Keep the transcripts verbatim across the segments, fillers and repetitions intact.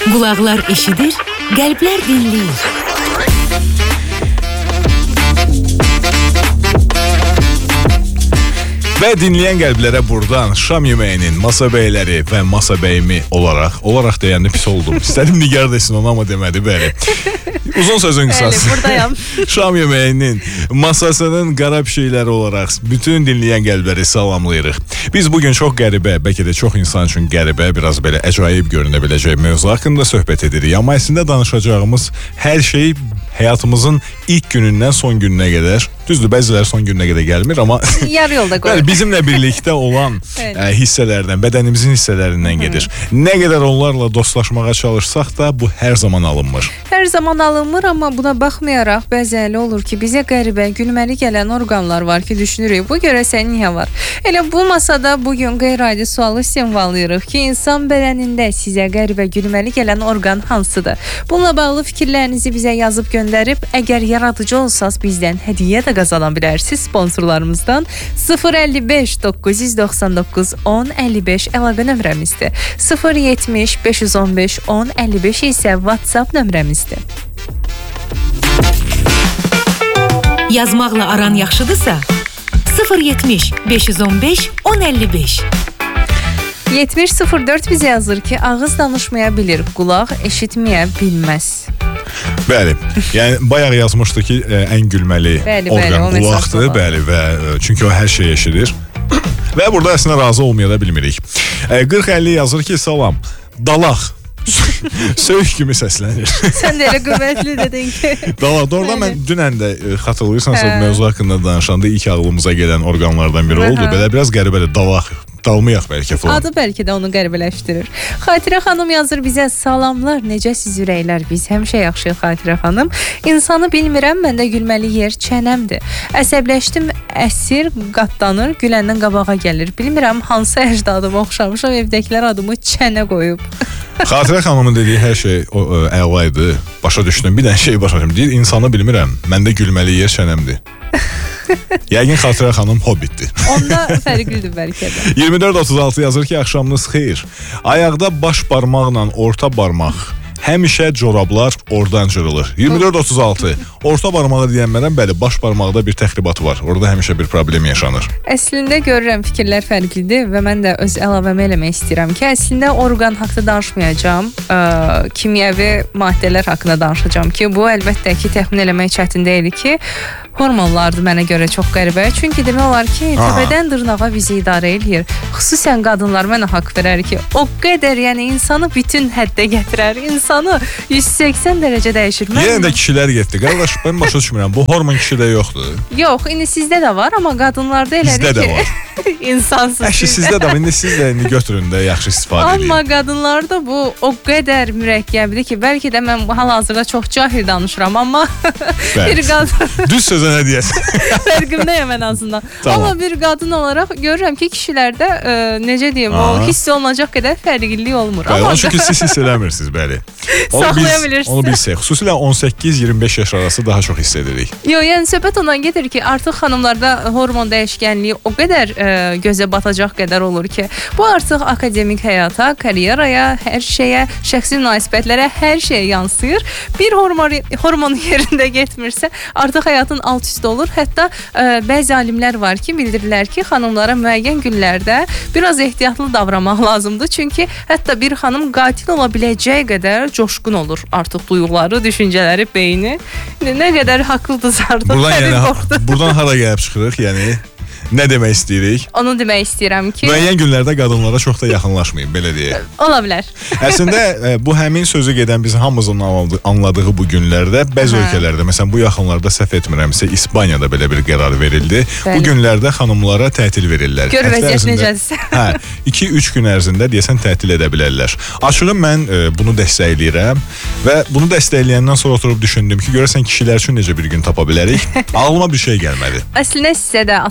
Qulaqlar eşidir, qəlblər dinləyir. Və dinləyən qəlblərə buradan şam yeməyinin masa bəyləri və masa bəyimi olaraq, olaraq deyəndə pis oldum. İstədim Nigar desin ona, amma demədi, bəli. Uzun sözün qısası. Bəli, buradayam. Şam yeməyinin masasının qara pişikləri olaraq bütün dinləyən qəlbləri salamlayırıq. Biz bugün çox qəribə, bəlkə də çox insan üçün qəribə, biraz belə əcaib görünə biləcək mövzu haqqında söhbət edirik. Amma əslində danışacağımız hər şey həyatımızın ilk günündən son gününə qədər, düzdür, bəziləri son gününə qədər gəlmir, amma yarı yolda qoyur. Bizimlə birlikdə olan ə, hissələrdən, bədənimizin hissələrindən gedir. Nə qədər onlarla dostlaşmağa çalışsaq da bu hər zaman alınmır. Hər zaman alınmır, amma buna baxmayaraq bəzən elə olur ki, bizə qəribə, gülməli gələn orqanlar var ki, düşünürük, bu görəsən niyə var? Elə bu masada bugün qeyri-adi sualı simvallayırıq ki, insan bədənində sizə qəribə, gülməli gələn orqan hansıdır? Bununla bağlı fikirlərinizi bizə yazıb göndərib, əgər yaradıcı olsaz bizdən hədiyyə də qazana bilərsiniz sponsorlarımızdan. sıfır əlli beş doqquz yüz doxsan doqquz on əlli beş əlavə nömrəmizdir. sıfır yetmiş beş yüz on beş on əlli beş isə WhatsApp nömrəmizdir. Yazmaqla aran yaxşıdırsa sıfır yetmiş beş yüz on beş on əlli beş. yetmiş sıfır dörd bizə yazır ki, ağız danışmaya bilir, qulaq eşitməyə bilməz. Bəli, yəni bayaq yazmışdı ki, ən gülməli bəli, orqan bəli, qulaqdır, bəli, və çünki o hər şey eşidir. Və burada əslində razı olmaya da bilmirik. qırx əlli yazır ki, salam, dalaq. Söyüş kimi səslənir. Sən də elə qüvvətli dedin ki. Dalaq, doğrudan mən dünən də xatırlayırsansa mövzu haqqında danışanda ilk ağlımıza gələn orqanlardan biri oldu. Belə biraz qəribədir, dalaq. Dalmayaq bəlkə falan. Adı bəlkə də onu qəribələşdirir. Xatirə xanım yazır bizə, salamlar, necəsiz ürəklər, biz həmişə yaxşıyıq Xatirə xanım. İnsanı bilmirəm, məndə gülməli yer çənəmdir. Əsəbləşdim, əsir, qatlanır, güləndən qabağa gəlir. Bilmirəm, hansı əcdadıma oxşamışam, evdəkilər adımı çənə qoyub. Xatirə xanımın dediyi hər şey o, ə, əlaydı, başa düşdüm. Bir dənə şey başa düşdüm, deyir, insanı bilmirəm, məndə gülməli yer çənəmdir. Yəqin Xatirə xanım hobbitdir. Onda fərqlidir bəlkə də. iyirmi dörd otuz altı yazır ki, axşamınız xeyir. Ayaqda baş barmaqla orta barmaq, həmişə corablar oradan cırılır. iyirmi dörd otuz altı. Orta barmağı deyənmərəm, bəli, baş barmaqda bir təxribat var. Orada həmişə bir problem yaşanır. Əslində görürəm fikirlər fərqlidir və mən də öz əlavəmi eləmək istəyirəm ki, əslində orqan haqqında danışmayacağam. Ə, kimyəvi maddələr haqqında danışacağam ki, bu əlbəttə ki, təxmin eləmək çətin deyil ki, hormonlardır mənə görə çox qəribə. Çünki demək olar ki, təpədən dırnağa bizi idarə edir. Xüsusən qadınlar mənə haqq verər ki, o qədər, yəni insanı bütün həddə gətirər. İnsanı yüz səksən dərəcə dəyişir. Mən Yenə də kişilər getdi. Qardaş, mən başa düşmürəm. Bu hormon kişidə yoxdur. Yox, indi sizdə də var, amma qadınlarda elədir Bizdə ki. də var. İnsansız. Əşi, sizdə də var. İndi siz də indi götürün də yaxşı istifadə edin. Amma qadınlarda bu o qədər mürəkkəbdir ki, bəlkə də mən hal-hazırda çox cahil danışıram, amma bir qadın düz sözə nə deyəsən? fərqimdəyəm ən azından. Tamam. Amma bir qadın olaraq görürəm ki, kişilərdə ə, necə deyim, Aha. o hiss olunacaq qədər fərqlilik olmur. Bəli, Amma onu çünki siz hiss eləmirsiniz, bəli. Onu saxlaya biz, bilirsiniz. onu bilsək, xüsusilə on səkkiz iyirmi beş yaş arası daha çox hiss edirik. Yox, yəni söhbət ondan gedir ki, artıq xanımlarda hormon dəyişkənliyi o qədər ə, gözə batacaq qədər olur ki, bu artıq akademik həyata, karyeraya, hər şeyə, şəxsi münasibətlərə, hər şeyə yansıyır. Bir hormon hormon yerində getmirsə, artıq həyatın alt üst olur. Hətta ə, bəzi alimlər var ki, bildirirlər ki, xanımlara müəyyən günlərdə biraz ehtiyatlı davranmaq lazımdır. Çünki hətta bir xanım qatil ola biləcəyi qədər coşqun olur artıq duyğuları, düşüncələri, beyni. Nə qədər haqlıdırsa artıq. Buradan, yəni, buradan hara gəlib çıxırıq, yəni nə demək istəyirik? Onu demək istəyirəm ki, müəyyən günlərdə qadınlara çox da yaxınlaşmayın, belə deyək. Ola bilər. Əslində e, bu həmin sözü gedən bizim hamımızın anladığı bu günlərdə bəzi Aha. ölkələrdə, məsələn bu yaxınlarda səhv etmirəmsə İspaniyada belə bir qərar verildi. Bəli. Bu günlərdə xanımlara tətil verirlər. Gör vəziyyət necədirsə. Hə, iki üç gün ərzində deyəsən tətil edə bilərlər. Açığı mən e, bunu dəstəkləyirəm və bunu dəstəkləyəndən sonra oturub düşündüm ki, görəsən kişilər üçün necə bir gün tapa bilərik? Ağlıma bir şey gəlmədi. Əslində sizə də atalıq mən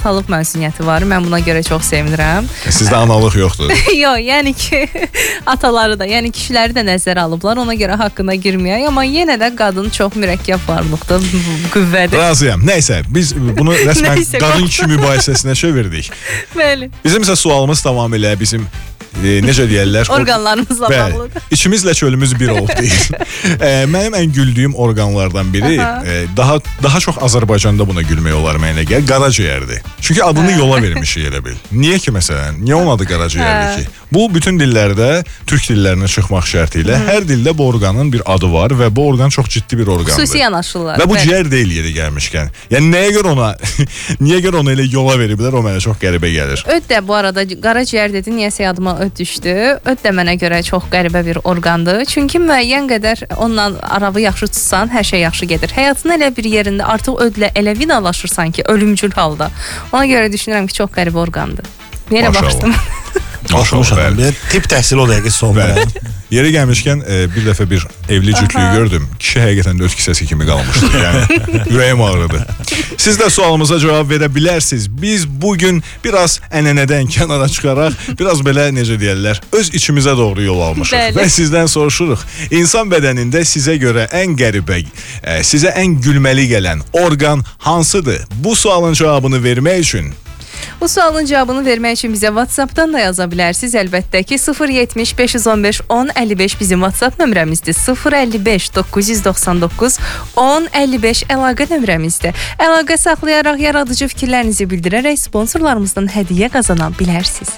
məzuniyyəti var. Mən buna görə çox sevinirəm. Sizdə analıq yoxdur. Yox, yəni ki, ataları da, yəni kişiləri də nəzərə alıblar. Ona görə haqqına girməyək, amma yenə də qadın çox mürəkkəb varlıqdır, qüvvədir. Razıyam. Nəysə, biz bunu rəsmən Nəysə, qadın kişi mübahisəsinə çevirdik. Bəli. Bizim isə sualımız tamamilə bizim e, necə deyirlər? Orqanlarımızla bağlıdır. İçimizlə çölümüz bir olub deyir. e, mənim ən güldüyüm orqanlardan biri e, daha daha çox Azərbaycanda buna gülmək olar mənə gəl, qaraciyərdir. Çünki adını yola vermişik elə bil. Niyə ki məsələn? Niyə onun adı qaraciyərdir ki? Bu bütün dillərdə, türk dillərinə çıxmaq şərti ilə hər dildə bu orqanın bir adı var və bu orqan çox ciddi bir orqandır. Xüsusi yanaşırlar. Və bu ciyər deyil yeri gəlmişkən. Yəni nəyə görə ona niyə görə ona elə yola veriblər, o mənə çox qəribə gəlir. Öd də bu arada qaraciyər dedi, niyəsə yadıma öd düşdü. Öd də mənə görə çox qəribə bir orqandır. Çünki müəyyən qədər onunla aravı yaxşı tutsan, hər şey yaxşı gedir. Həyatın elə bir yerində artıq ödlə elə vidalaşırsan ki, ölümcül halda. Ona görə düşünürəm ki, çox qəribə orqandır. Yerə baxdım. Maşallah. Tip təhsil o dəqiqə sonda. Yeri gəlmişkən e, bir dəfə bir evli cütlüyü gördüm. Kişi həqiqətən də öz kisəsi kimi qalmışdı. Yəni ürəyim ağrıdı. Siz də sualımıza cavab verə bilərsiniz. Biz bugün biraz ənənədən kənara çıxaraq, biraz belə necə deyirlər, öz içimizə doğru yol almışıq. Bəli. Və sizdən soruşuruq. İnsan bədənində sizə görə ən qəribə, e, sizə ən gülməli gələn orqan hansıdır? Bu sualın cavabını vermək üçün Bu sualın cavabını vermək üçün bizə WhatsApp-dan da yaza bilərsiniz. Əlbəttə ki, sıfır yetmiş beş yüz on beş on əlli beş bizim WhatsApp nömrəmizdir. sıfır əlli beş doqquz yüz doxsan doqquz on əlli beş əlaqə nömrəmizdir. Əlaqə saxlayaraq yaradıcı fikirlərinizi bildirərək sponsorlarımızdan hədiyyə qazana bilərsiniz.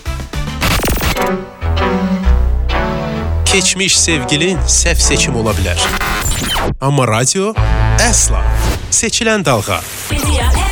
Keçmiş sevgilin səhv seçim ola bilər. Amma radio əsla seçilən dalğa.